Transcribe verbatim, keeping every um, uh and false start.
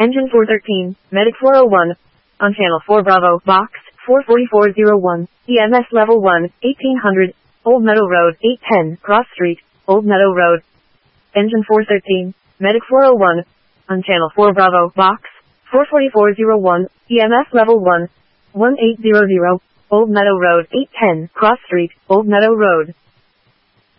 Engine four thirteen, Medic four oh one. On channel four Bravo, box, four forty-four oh one. E M S level one, eighteen hundred. Old Meadow Road, eight ten, Cross Street, Old Meadow Road. Engine four thirteen, Medic four oh one. On channel four Bravo, box, four forty-four oh one. E M S level one, eighteen hundred. Old Meadow Road, eight ten, Cross Street, Old Meadow Road.